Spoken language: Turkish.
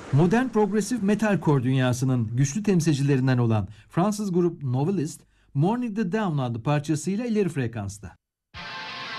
Modern progresif metalcore dünyasının güçlü temsilcilerinden olan Fransız grup Novelist, Morning the Dawn adlı parçasıyla ileri frekansta.